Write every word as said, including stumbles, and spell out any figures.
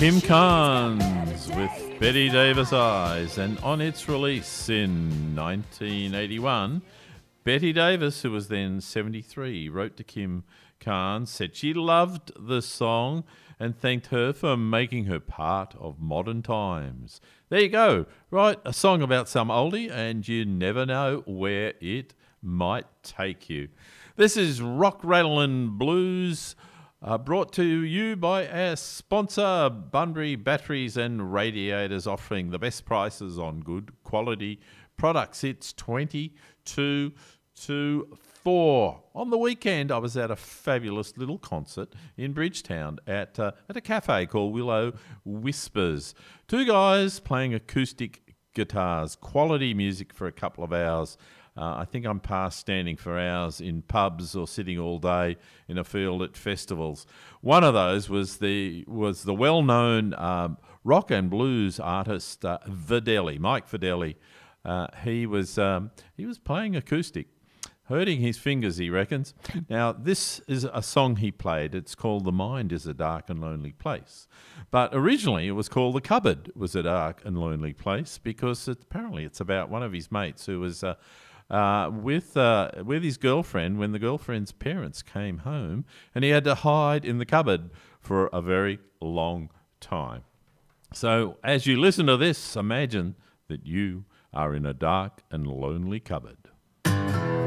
Kim Carnes with Betty Davis Eyes, and on its release in nineteen eighty-one, Betty Davis, who was then seventy-three, wrote to Kim Carnes, said she loved the song and thanked her for making her part of modern times. There you go. Write a song about some oldie and you never know where it might take you. This is Rock, Rattle and Blues, Uh, brought to you by our sponsor, Bunbury Batteries and Radiators, offering the best prices on good quality products. It's twenty-two to four. On the weekend, I was at a fabulous little concert in Bridgetown at, uh, at a cafe called Willow Whispers. Two guys playing acoustic guitars, quality music for a couple of hours. Uh, I think I'm past standing for hours in pubs or sitting all day in a field at festivals. One of those was the was the well-known um, rock and blues artist uh, Videli, Mike Videli. Uh, he was um, he was playing acoustic, hurting his fingers, he reckons. Now, this is a song he played. It's called "The Mind Is a Dark and Lonely Place," but originally it was called "The Cupboard Was a Dark and Lonely Place" because it, apparently it's about one of his mates who was Uh, Uh, with uh, with his girlfriend when the girlfriend's parents came home, and he had to hide in the cupboard for a very long time. So as you listen to this, imagine that you are in a dark and lonely cupboard.